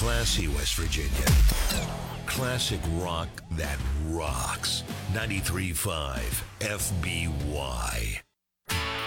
Classy, West Virginia. Classic rock that rocks. 93.5 FBY.